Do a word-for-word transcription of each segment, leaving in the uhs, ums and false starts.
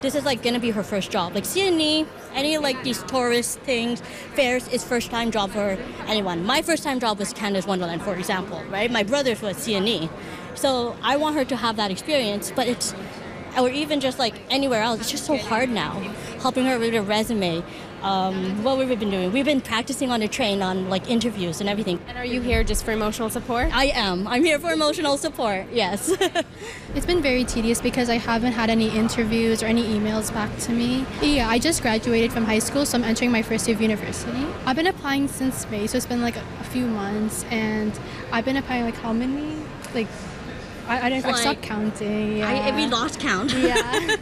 This is like gonna be her first job. Like C N E, any like these tourist things, fairs is first time job for anyone. My first time job was Canada's Wonderland, for example, right? My brother's was C N E. So I want her to have that experience, but it's, or even just like anywhere else, it's just so hard now. Helping her with her resume. Um, what have we been doing? We've been practicing on the train on like interviews and everything. And are you here just for emotional support? I am. I'm here for emotional support, yes. It's been very tedious because I haven't had any interviews or any emails back to me. Yeah, I just graduated from high school, so I'm entering my first year of university. I've been applying since May, so it's been like a, a few months, and I've been applying like how many? Like, I, I didn't Like, I stopped counting. Yeah. I, we lost count. Yeah.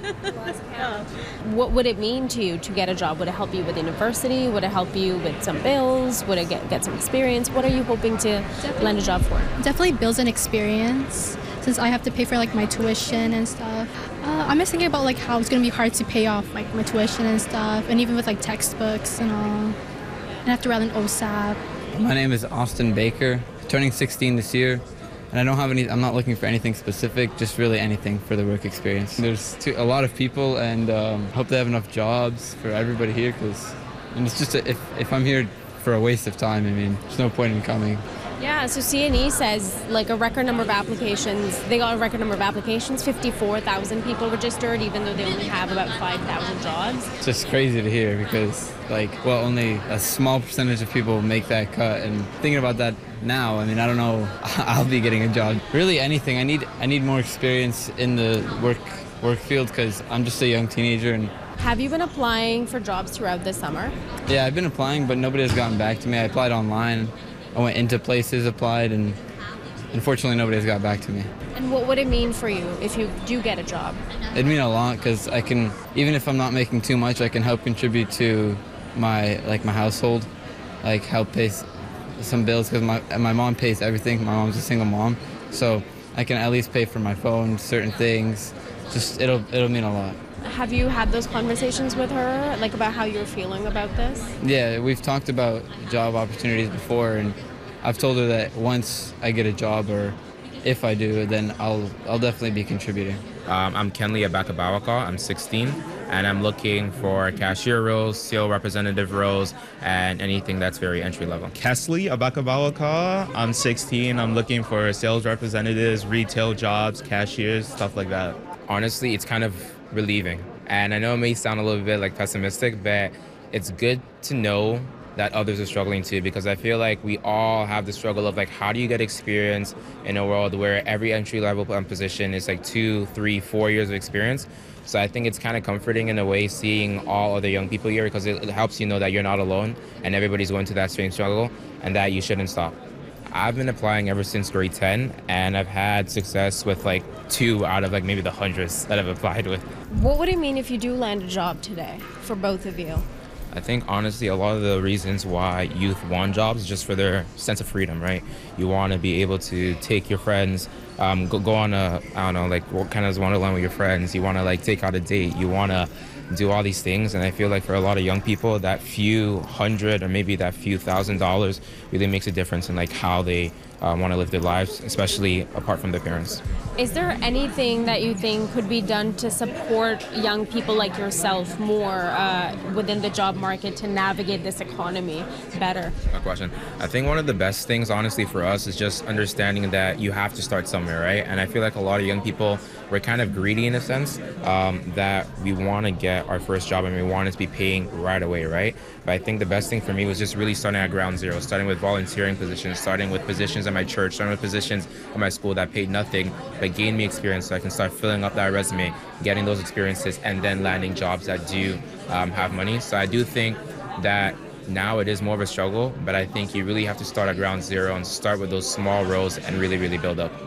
What would it mean to you to get a job? Would it help you with university? Would it help you with some bills? Would it get, get some experience? What are you hoping to Definitely. land a job for? Definitely builds an experience since I have to pay for like my tuition and stuff. Uh, I'm just thinking about like how it's gonna be hard to pay off like my tuition and stuff, and even with like textbooks and all. And I have to write an O S A P. My name is Austin Baker, turning sixteen this year. And I don't have any, I'm not looking for anything specific, just really anything for the work experience. There's too, a lot of people, and um, hope they have enough jobs for everybody here, because and it's just, a, if, if I'm here for a waste of time, I mean, there's no point in coming. Yeah, so C N E says like a record number of applications. They got a record number of applications, fifty-four thousand people registered, even though they only have about five thousand jobs. It's just crazy to hear because, like, well, only a small percentage of people make that cut. And thinking about that now, I mean, I don't know, I'll be getting a job. Really anything. I need I need more experience in the work work field because I'm just a young teenager. And Have you been applying for jobs throughout this summer? yeah, I've been applying, but nobody has gotten back to me. I applied online. I went into places, applied, and unfortunately nobody has got back to me. And what would it mean for you if you do get a job? It'd mean a lot because I can, even if I'm not making too much, I can help contribute to my like my household, like help pay s- some bills because my my mom pays everything. My mom's a single mom, so I can at least pay for my phone, certain things. Just it'll it'll mean a lot. Have you had those conversations with her, like about how you're feeling about this? Yeah, we've talked about job opportunities before, and I've told her that once I get a job, or if I do, then I'll I'll definitely be contributing. Um, I'm Kenley Abakabawaka. I'm sixteen, and I'm looking for cashier roles, sales representative roles, and anything that's very entry level. Kesley Abakabawaka. I'm sixteen. I'm looking for sales representatives, retail jobs, cashiers, stuff like that. Honestly, it's kind of relieving. And I know it may sound a little bit like pessimistic, but it's good to know that others are struggling too, because I feel like we all have the struggle of like, how do you get experience in a world where every entry level position is like two, three, four years of experience. So I think it's kind of comforting in a way seeing all other young people here, because it, it helps you know that you're not alone and everybody's going through that same struggle and that you shouldn't stop. I've been applying ever since grade ten, and I've had success with like two out of like maybe the hundreds that I've applied with. What would it mean if you do land a job today for both of you? I think honestly a lot of the reasons why youth want jobs is just for their sense of freedom, right? You want to be able to take your friends, um, go, go on a, I don't know, like what kind of Wonderland with your friends. You want to like take out a date. You want to do all these things, and I feel like for a lot of young people, that few hundred or maybe that few thousand dollars really makes a difference in like how they uh, want to live their lives, especially apart from their parents. Is there anything that you think could be done to support young people like yourself more uh, within the job market to navigate this economy better? My question. I think one of the best things, honestly, for us is just understanding that you have to start somewhere, right? And I feel like a lot of young people, we're kind of greedy in a sense, um, that we want to get our first job and we want it to be paying right away, right? But I think the best thing for me was just really starting at ground zero, starting with volunteering positions, starting with positions at my church, starting with positions at my school that paid nothing, but gained me experience so I can start filling up that resume, getting those experiences, and then landing jobs that do um, have money. So I do think that now it is more of a struggle, but I think you really have to start at ground zero and start with those small roles and really, really build up.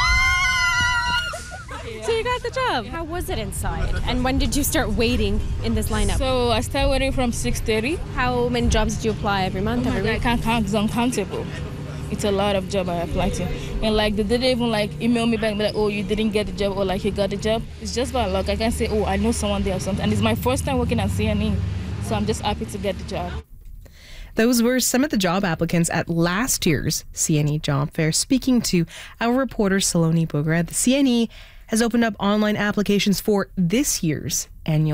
So you got the job. How was it inside? And when did you start waiting in this lineup? So I started waiting from six thirty. How many jobs do you apply every month, every I week? can't count, it's uncountable. It's a lot of job I applied to. And like they didn't even like email me back and be like, oh, you didn't get the job, or like you got the job. It's just by luck. I can say, oh, I know someone there or something. And it's my first time working at C N E. So I'm just happy to get the job. Those were some of the job applicants at last year's C N E job fair. Speaking to our reporter, Saloni Bogra, the C N E has opened up online applications for this year's annual